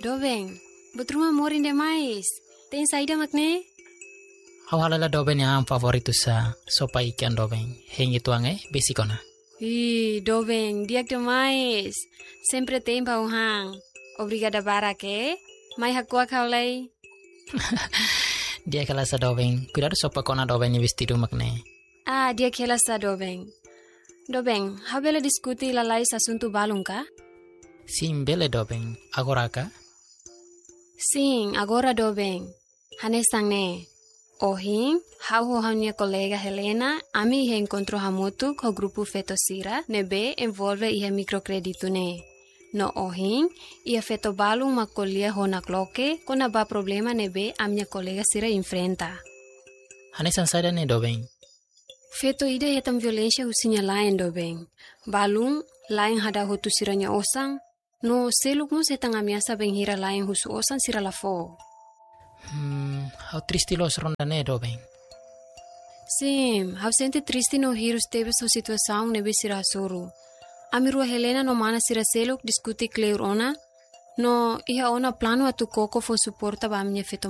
Dobeng, betruma morin demais. Tem saída makne? Hau halala doben yang favoritu sa sopa ikan dobeng. Heng itu ange besikona. Dobeng, diak demais. Sempre tem pauhang. Obrigada barake. Mai hakua kaulai. Dia kala sa dobeng. Kudado sopa kona dobeng ni vestido makne. Dia kela sa dobeng. Dobeng, habela diskuti lalai asunto balung ka? Sim bele dobeng. Agora ka? Sim, agora dobeng. Hane sangne. Ohim, hau minha colega Helena, ami ihe encontro hamutu ko grupo Fetosira, nebe envolve ihe microcredito ne. No ohim, ia feto balung makolia hona kloke, kona ba problema nebe a minha colega Sira enfrenta. Hane sansada ne dobeng. Feto ida hetam violência usinya lain dobeng. Balung, lain hada hotu siranya osang, no seluk mo setang amiasa benghira lain husu osang sira lafo. Hau tristi los ronda ne dobeng. Sim, hau sente triste no hirus tebe so situação nebe sira soro. Amirua Helena no mana sira seluk diskuti kleur ona, no iha ona plano atu koko fo suporta ba minha feto